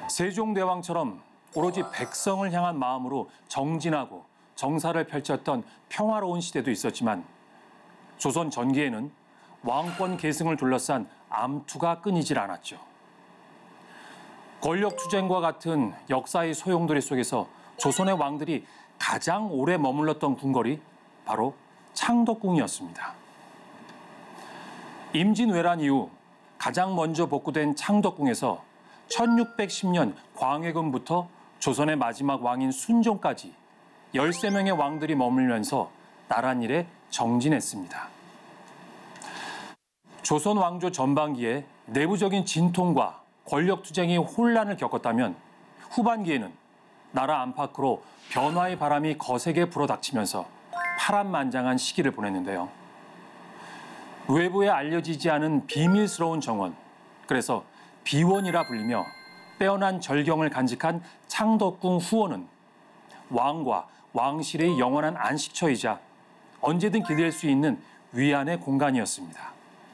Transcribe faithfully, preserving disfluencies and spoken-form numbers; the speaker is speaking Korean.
세종대왕처럼 오로지 백성을 향한 마음으로 정진하고 정사를 펼쳤던 평화로운 시대도 있었지만 조선 전기에는 왕권 계승을 둘러싼 암투가 끊이질 않았죠. 권력투쟁과 같은 역사의 소용돌이 속에서 조선의 왕들이 가장 오래 머물렀던 궁궐이 바로 창덕궁이었습니다. 임진왜란 이후 가장 먼저 복구된 창덕궁에서 천육백십 년 광해군부터 조선의 마지막 왕인 순종까지 열세 명의 왕들이 머물면서 나란 일에 정진했습니다. 조선 왕조 전반기에 내부적인 진통과 권력투쟁이 혼란을 겪었다면 후반기에는 나라 안팎으로 변화의 바람이 거세게 불어닥치면서 파란만장한 시기를 보냈는데요. 외부에 알려지지 않은 비밀스러운 정원, 그래서 비원이라 불리며 빼어난 절경을 간직한 창덕궁 후원은 왕과 왕실의 영원한 안식처이자 언제든 기댈 수 있는 위안의 공간이었습니다.